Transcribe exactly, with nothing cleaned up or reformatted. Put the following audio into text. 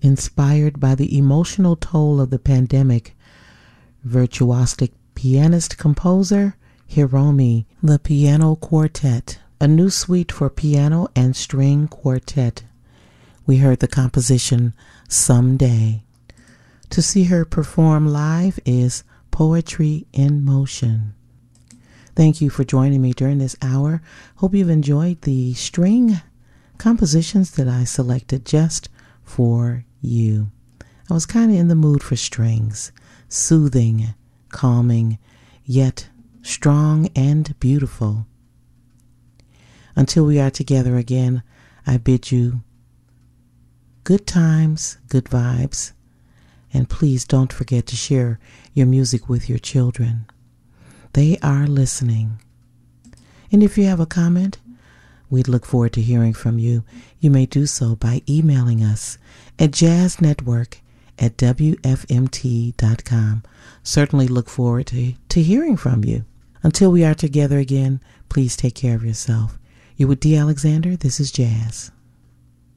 Inspired by the emotional toll of the pandemic, virtuosic pianist-composer Hiromi, the Piano Quartet, a new suite for piano and string quartet. We heard the composition Someday. To see her perform live is Poetry in Motion. Thank you for joining me during this hour. Hope you've enjoyed the string compositions that I selected just for you. I was kind of in the mood for strings, soothing, calming, yet strong and beautiful. Until we are together again, I bid you good times, good vibes, and please don't forget to share your music with your children. They are listening. And if you have a comment, we'd look forward to hearing from you. You may do so by emailing us at jazznetwork at w f m t dot com. Certainly look forward to, to hearing from you. Until we are together again, please take care of yourself. You're with D. Alexander. This is Jazz.